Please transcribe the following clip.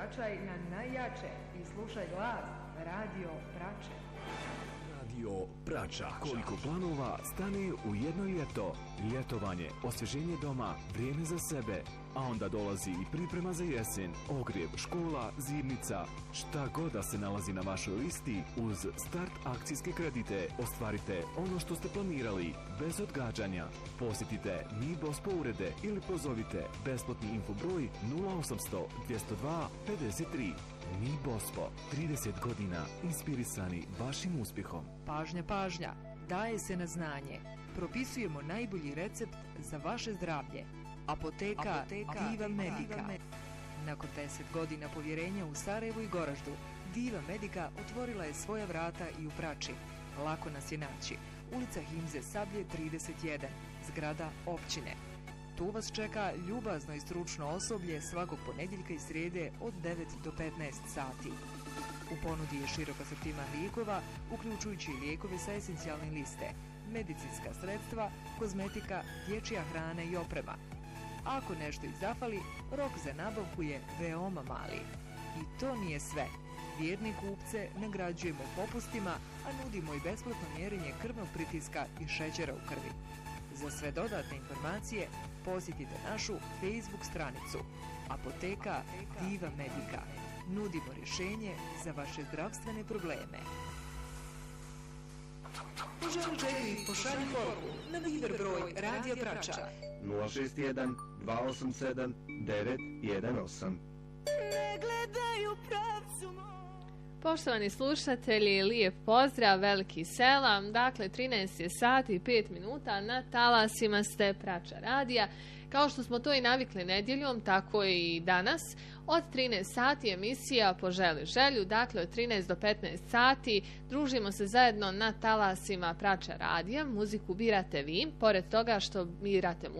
Pračaj na najjače i slušaj glas Radio Prače. Radio Prača. Koliko planova stane u jedno ljeto. Ljetovanje, osvježenje doma, vrijeme za sebe. A onda dolazi i priprema za jesen, ogrjev, škola, zimnica. Šta god da se nalazi na vašoj listi, uz start akcijske kredite ostvarite ono što ste planirali, bez odgađanja. Posjetite Mi Bospo urede ili pozovite besplatni infobroj 0800 202 53. Mi Bospo, 30 godina inspirisani vašim uspjehom. Pažnja, pažnja, daje se na znanje. Propisujemo najbolji recept za vaše zdravlje. Apoteka Diva Medica. Nakon 10 godina povjerenja u Sarajevu i Goraždu, Diva Medica otvorila je svoja vrata i u Prači. Lako nas je naći. Ulica Himze Sablje 31, zgrada općine. Tu vas čeka ljubazno i stručno osoblje svakog ponedjeljka i srijede od 9 do 15 sati. U ponudi je širok asortiman lijekova, uključujući lijekove sa esencijalne liste, medicinska sredstva, kozmetika, dječja hrana i oprema. Ako nešto i zafali, rok za nabavku je veoma mali. I to nije sve. Vjerne kupce nagrađujemo popustima, a nudimo i besplatno mjerenje krvnog pritiska i šećera u krvi. Za sve dodatne informacije posjetite našu Facebook stranicu Apoteka Diva Medica. Nudimo rješenje za vaše zdravstvene probleme. Poželi želju i pošalji poruku na Viber broj Radio Prača 061 287 918. Ne gledaju pravcu moj. Poštovani slušatelji, lijep pozdrav, veliki selam. Dakle, 13 je sati i 5 minuta, na talasima ste Prača radija. Kao što smo to i navikli nedjeljom, tako i danas. Od 13 sati emisija Poželi želju, dakle od 13 do 15 sati družimo se zajedno na talasima Prača radija. Muziku birate vi, pored toga što birate